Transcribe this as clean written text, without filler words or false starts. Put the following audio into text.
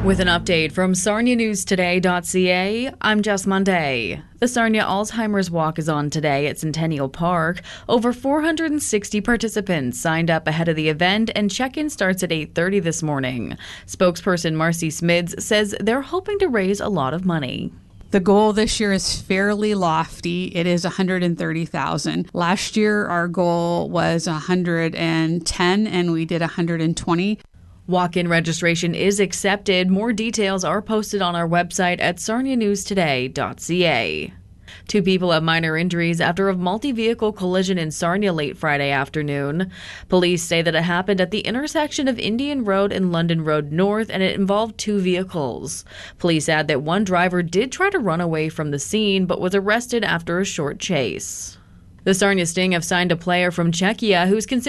With an update from SarniaNewsToday.ca, I'm Jess Monday. The Sarnia Alzheimer's Walk is on today at Centennial Park. Over 460 participants signed up ahead of the event, and check-in starts at 8:30 this morning. Spokesperson Marcy Smids says they're hoping to raise a lot of money. The goal this year is fairly lofty. It is $130,000. Last year, our goal was 110, and we did 120. Walk-in registration is accepted. More details are posted on our website at SarniaNewsToday.ca. 2 people have minor injuries after a multi-vehicle collision in Sarnia late Friday afternoon. Police say that it happened at the intersection of Indian Road and London Road North, and it involved 2 vehicles. Police add that one driver did try to run away from the scene, but was arrested after a short chase. The Sarnia Sting have signed a player from Czechia who's considered